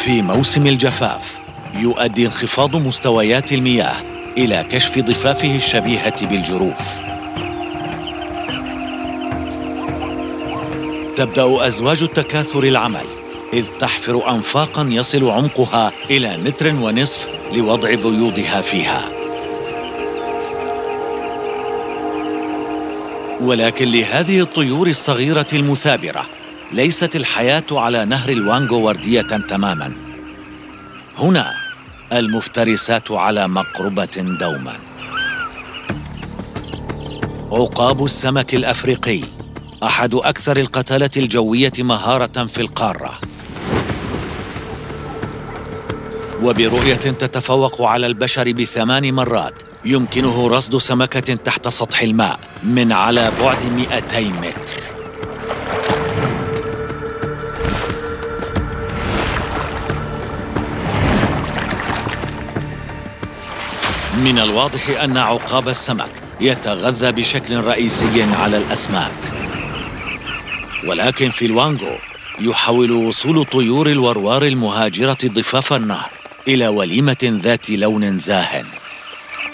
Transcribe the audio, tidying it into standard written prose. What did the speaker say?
في موسم الجفاف يؤدي انخفاض مستويات المياه إلى كشف ضفافه الشبيهة بالجروف. تبدأ أزواج التكاثر العمل، إذ تحفر أنفاقاً يصل عمقها إلى 1.5 متر لوضع بيوضها فيها. ولكن لهذه الطيور الصغيرة المثابرة ليست الحياة على نهر الوانغو وردية تماماً. هنا المفترسات على مقربة دوماً. عقاب السمك الأفريقي أحد أكثر القتالة الجوية مهارة في القارة، وبرؤية تتفوق على البشر ب8 مرات يمكنه رصد سمكة تحت سطح الماء من على بعد 200 متر. من الواضح أن عقاب السمك يتغذى بشكل رئيسي على الأسماك، ولكن في الوانغو يحاول وصول طيور الوروار المهاجرة ضفاف النهر إلى وليمة ذات لون زاهٍ.